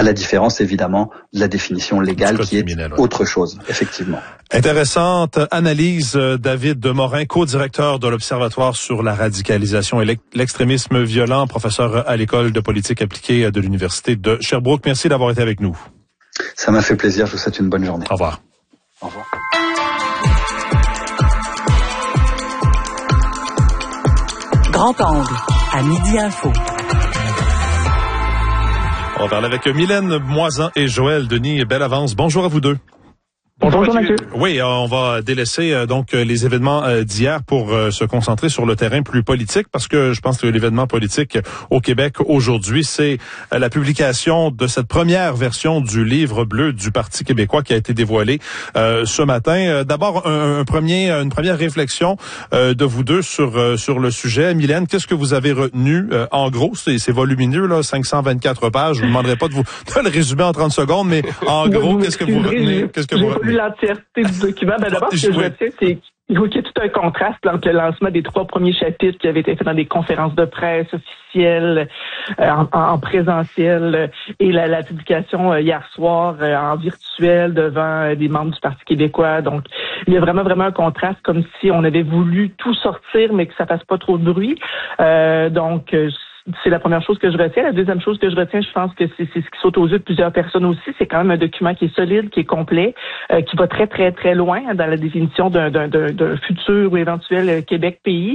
à la différence évidemment de la définition légale qui est autre chose, effectivement. Intéressante analyse, David Demorin, co-directeur de l'Observatoire sur la radicalisation et l'extrémisme violent, professeur à l'École de politique appliquée de l'Université de Sherbrooke. Merci d'avoir été avec nous. Ça m'a fait plaisir, je vous souhaite une bonne journée. Au revoir. Au revoir. Grand angle, à Midi Info. On va parler avec Mylène Moisan et Joël Denis. Belle avance. Bonjour à vous deux. Bonjour Mathieu. Oui, on va délaisser donc les événements d'hier pour se concentrer sur le terrain plus politique, parce que je pense que l'événement politique au Québec aujourd'hui, c'est la publication de cette première version du livre bleu du Parti québécois qui a été dévoilé ce matin. D'abord, une première réflexion de vous deux sur le sujet. Mylène, qu'est-ce que vous avez retenu? En gros, c'est volumineux, là, 524 pages. Je vous demanderai pas de le résumer en 30 secondes, mais en gros, qu'est-ce que vous retenez? L'entièreté du document. D'abord, ce que je retiens, c'est qu'il y a tout un contraste entre le lancement des 3 premiers chapitres qui avaient été faits dans des conférences de presse officielles, en présentiel, et la publication hier soir en virtuel devant des membres du Parti québécois. Donc, il y a vraiment un contraste, comme si on avait voulu tout sortir, mais que ça fasse pas trop de bruit. C'est la première chose que je retiens. La deuxième chose que je retiens, je pense que c'est ce qui saute aux yeux de plusieurs personnes aussi. C'est quand même un document qui est solide, qui est complet, qui va très loin dans la définition d'un futur ou éventuel Québec-pays.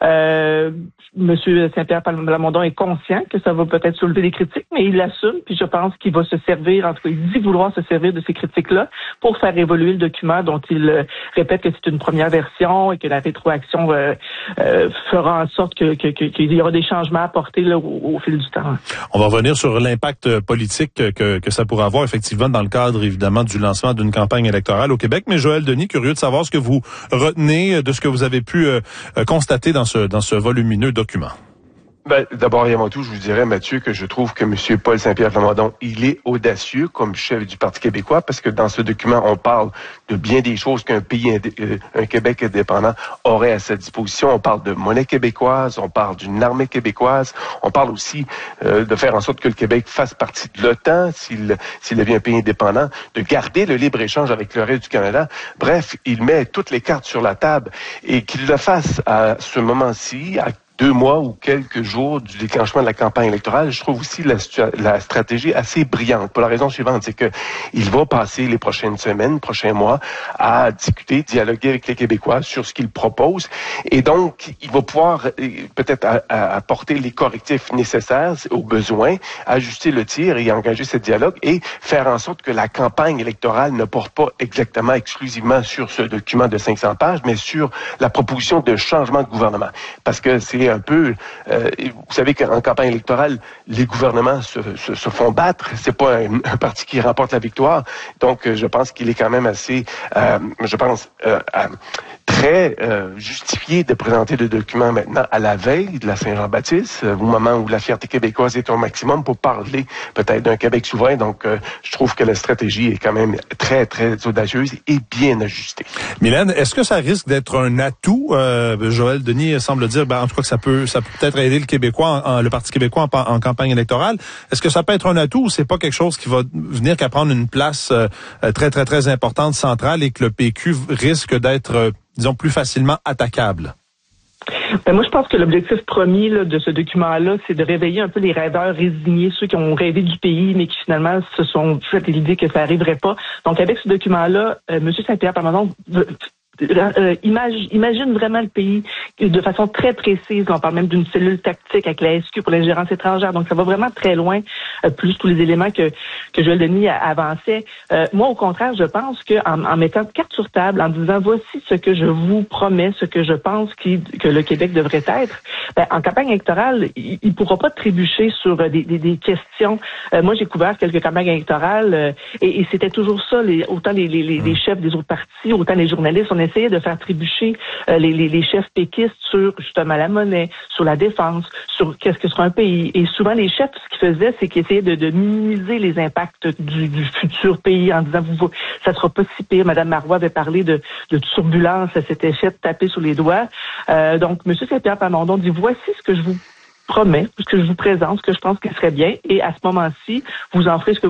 Monsieur Saint-Pierre Plamondon est conscient que ça va peut-être soulever des critiques, mais il l'assume, puis je pense qu'il va se servir, en tout cas, il dit vouloir se servir de ces critiques-là pour faire évoluer le document dont il répète que c'est une première version et que la rétroaction fera en sorte qu'il y aura des changements à apporter là, au fil du temps. On va revenir sur l'impact politique que ça pourrait avoir effectivement dans le cadre évidemment du lancement d'une campagne électorale au Québec. Mais Joël Denis, curieux de savoir ce que vous retenez de ce que vous avez pu constater dans ce volumineux document. D'abord et avant tout, je vous dirais, Mathieu, que je trouve que M. Paul Saint-Pierre Plamondon, il est audacieux comme chef du Parti québécois, parce que dans ce document, on parle de bien des choses qu'un un Québec indépendant aurait à sa disposition. On parle de monnaie québécoise, on parle d'une armée québécoise, on parle aussi de faire en sorte que le Québec fasse partie de l'OTAN, s'il devient un pays indépendant, de garder le libre-échange avec le reste du Canada. Bref, il met toutes les cartes sur la table, et qu'il le fasse à ce moment-ci, à 2 mois ou quelques jours du déclenchement de la campagne électorale. Je trouve aussi la stratégie assez brillante, pour la raison suivante, c'est que il va passer les prochaines semaines, prochains mois, à discuter, dialoguer avec les Québécois sur ce qu'il propose, et donc il va pouvoir peut-être apporter les correctifs nécessaires aux besoins, ajuster le tir et engager ce dialogue, et faire en sorte que la campagne électorale ne porte pas exactement exclusivement sur ce document de 500 pages, mais sur la proposition de changement de gouvernement. Parce que c'est un peu, vous savez qu'en campagne électorale, les gouvernements se font battre. C'est pas un parti qui remporte la victoire. Donc, je pense qu'il est quand même assez, très justifié de présenter le document maintenant à la veille de la Saint-Jean-Baptiste, au moment où la fierté québécoise est au maximum, pour parler peut-être d'un Québec souverain. Donc, je trouve que la stratégie est quand même très audacieuse et bien ajustée. Mylène, est-ce que ça risque d'être un atout? Joël Denis semble dire, en tout cas, que ça peut peut-être aider le Parti québécois en campagne électorale. Est-ce que ça peut être un atout, ou c'est pas quelque chose qui va venir qu'à prendre une place très importante, centrale, et que le PQ risque d'être disons, plus facilement attaquable? Moi, je pense que l'objectif premier de ce document-là, c'est de réveiller un peu les rêveurs résignés, ceux qui ont rêvé du pays, mais qui finalement se sont fait l'idée que ça arriverait pas. Donc, avec ce document-là, M. Saint-Pierre Plamondon imagine vraiment le pays de façon très précise. On parle même d'une cellule tactique avec la SQ pour l'ingérence étrangère. Donc, ça va vraiment très loin, plus tous les éléments que Joël Denis avançait. Moi, au contraire, je pense qu'en mettant carte sur table, en disant voici ce que je vous promets, ce que je pense que le Québec devrait être, en campagne électorale, il pourra pas trébucher sur des questions. Moi, j'ai couvert quelques campagnes électorales et c'était toujours ça, autant les chefs des autres partis, autant les journalistes, on essayait de faire trébucher les chefs péquistes sur justement la monnaie, sur la défense, sur qu'est-ce que sera un pays. Et souvent, les chefs, ce qu'ils faisaient, c'est qu'ils essayaient de minimiser les impacts du futur pays en disant ça sera pas si pire. Madame Marois avait parlé de turbulence, elle s'était fait taper sur les doigts. Donc, M. Saint-Pierre Plamondon dit voici ce que je vous promets, ce que je vous présente, ce que je pense qu'il serait bien, et à ce moment-ci, vous en ferez ce que